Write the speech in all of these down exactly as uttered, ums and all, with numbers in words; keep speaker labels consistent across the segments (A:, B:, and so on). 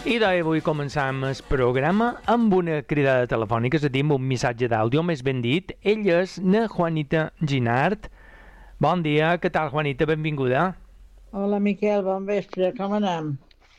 A: I d'avui començam el programa amb una cridada telefònica, és a dir, amb un missatge d'àudio, més ben dit. Ella és na Juanita Ginart. Bon dia, què tal, Juanita? Benvinguda.
B: Hola, Miquel, bon vespre, com anem?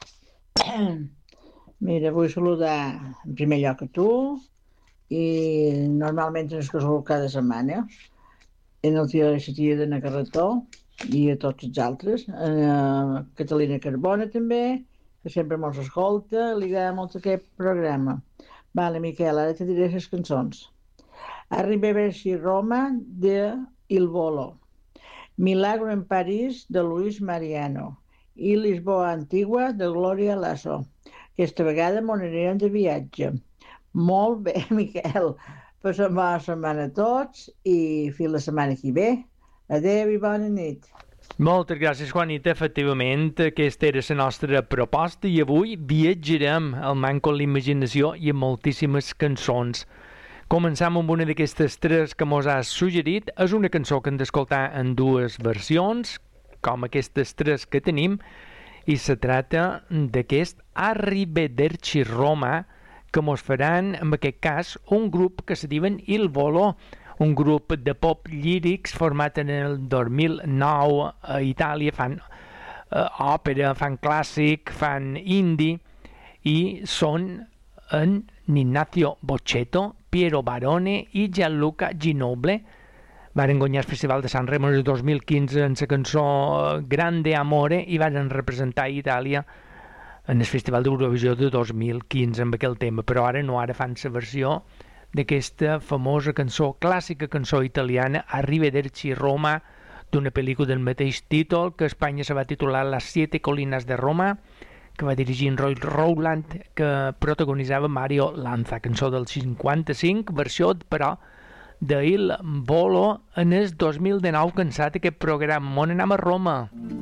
B: Mira, vull saludar en primer lloc a tu i normalment ens que saludo cada setmana en el tio de la tia de na Carretó i a tots els altres, a Catalina Carbona també, que sempre mos escolta, li agrada molt aquest programa. Vale, Miquel, ara te diré les cançons. Arriba a versi Roma de Il Volo, Milagro en París de Luis Mariano i Lisboa Antigua de Gloria Lasso. Aquesta vegada m'ho anirem de viatge. Molt bé, Miquel. Passem bona setmana a tots i fins la setmana que ve. Adéu i bona nit.
A: Moltes gràcies, Juanita. Efectivament, aquesta era la nostra proposta i avui viatjarem al manco l'imaginació i amb moltíssimes cançons. Començam amb una d'aquestes tres que mos has suggerit. És una cançó que hem d'escoltar en dues versions, com aquestes tres que tenim, i se trata d'aquest Arrivederci Roma, que mos faran, en aquest cas, un grup que se diuen Il Volo, un grup de pop lírics format en el dos mil nou a Itàlia. Fan uh, òpera, fan clàssic, fan indie, i són en Ignazio Bocchetto, Piero Barone i Gianluca Ginoble. Varen guanyar el Festival de San Remo el dos mil quinze en la cançó Grande Amore i varen representar a Itàlia en el Festival d'Eurovisió de dos mil quinze amb aquell tema, però ara no, ara fan la versió d'aquesta famosa cançó, clàssica cançó italiana, Arrivederci Roma, d'una pel·lícula del mateix títol, que a Espanya se va titular Las Siete Colinas de Roma, que va dirigir en Roy Rowland, que protagonitzava Mario Lanza, cançó del cinquanta-cinc, versió, però, de Il Volo en el dos mil dinou, cansat aquest programa. On anem a Roma?